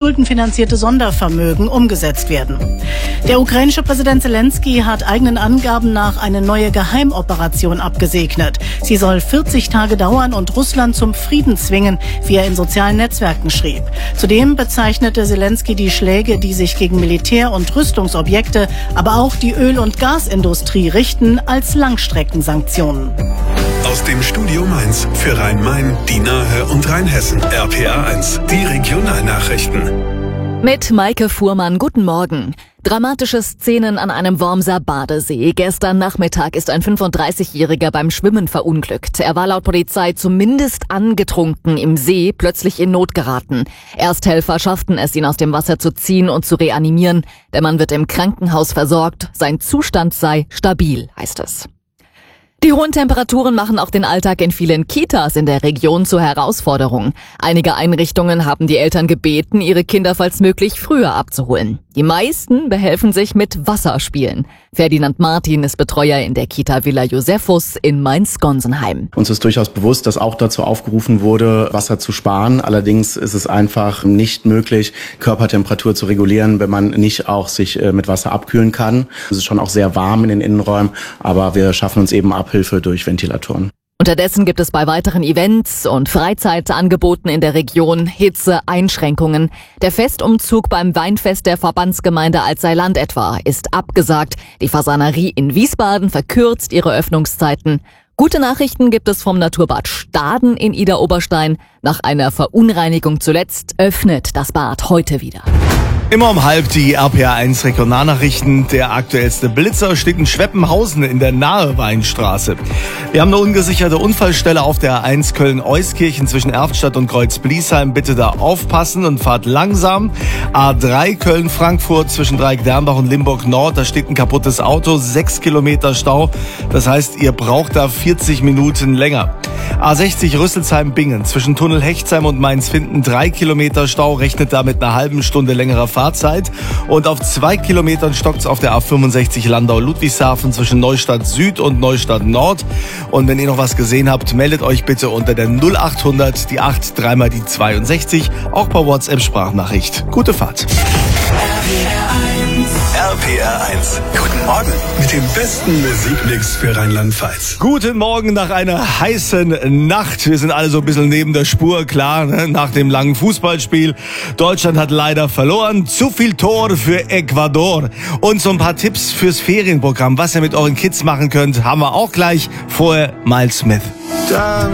schuldenfinanzierte Sondervermögen umgesetzt werden. Der ukrainische Präsident Zelensky hat eigenen Angaben nach eine neue Geheimoperation abgesegnet. Sie soll 40 Tage dauern und Russland zum Frieden zwingen, wie er in sozialen Netzwerken schrieb. Zudem bezeichnete Zelensky die Schläge, die sich gegen Militär- und Rüstungsobjekte, aber auch die Öl- und Gasindustrie richten, als Langstreckensanktionen. Aus dem Studio Mainz für Rhein-Main, die Nahe und Rheinhessen. RPA 1, die Regionalnachrichten. Mit Maike Fuhrmann, guten Morgen. Dramatische Szenen an einem Wormser Badesee. Gestern Nachmittag ist ein 35-Jähriger beim Schwimmen verunglückt. Er war laut Polizei zumindest angetrunken im See, plötzlich in Not geraten. Ersthelfer schafften es, ihn aus dem Wasser zu ziehen und zu reanimieren. Der Mann wird im Krankenhaus versorgt. Sein Zustand sei stabil, heißt es. Die hohen Temperaturen machen auch den Alltag in vielen Kitas in der Region zur Herausforderung. Einige Einrichtungen haben die Eltern gebeten, ihre Kinder falls möglich früher abzuholen. Die meisten behelfen sich mit Wasserspielen. Ferdinand Martin ist Betreuer in der Kita Villa Josephus in Mainz-Gonsenheim. Uns ist durchaus bewusst, dass auch dazu aufgerufen wurde, Wasser zu sparen. Allerdings ist es einfach nicht möglich, Körpertemperatur zu regulieren, wenn man nicht auch sich mit Wasser abkühlen kann. Es ist schon auch sehr warm in den Innenräumen, aber wir schaffen uns eben Abhilfe durch Ventilatoren. Unterdessen gibt es bei weiteren Events und Freizeitangeboten in der Region Hitzeeinschränkungen. Der Festumzug beim Weinfest der Verbandsgemeinde Alzey-Land etwa ist abgesagt. Die Fasanerie in Wiesbaden verkürzt ihre Öffnungszeiten. Gute Nachrichten gibt es vom Naturbad Staden in Idar-Oberstein. Nach einer Verunreinigung zuletzt öffnet das Bad heute wieder. Immer um 12:30 die RPA 1 Regionalnachrichten. Der aktuellste Blitzer steht in Schweppenhausen in der Nahe Weinstraße. Wir haben eine ungesicherte Unfallstelle auf der A1 Köln-Euskirchen zwischen Erftstadt und Kreuz-Bliesheim. Bitte da aufpassen und fahrt langsam. A3 Köln-Frankfurt zwischen Dreieck-Dernbach und Limburg-Nord. Da steht ein kaputtes Auto, 6 Kilometer Stau. Das heißt, ihr braucht da 40 Minuten länger. A60 Rüsselsheim-Bingen zwischen Tunnel Hechtsheim und Mainz-Finden 3 Kilometer Stau. Rechnet da mit einer halben Stunde längerer Fahrzeit. Und auf 2 Kilometern stockt's auf der A65 Landau-Ludwigshafen zwischen Neustadt Süd und Neustadt Nord. Und wenn ihr noch was gesehen habt, meldet euch bitte unter der 0800 die 8 dreimal die 62, auch per WhatsApp-Sprachnachricht. Gute Fahrt. RPA 1, guten Morgen mit dem besten Musikmix für Rheinland-Pfalz. Guten Morgen nach einer heißen Nacht. Wir sind alle so ein bisschen neben der Spur, klar, ne? Nach dem langen Fußballspiel. Deutschland hat leider verloren. Zu viel Tor für Ecuador. Und so ein paar Tipps fürs Ferienprogramm, was ihr mit euren Kids machen könnt, haben wir auch gleich. Vorher Miles Smith.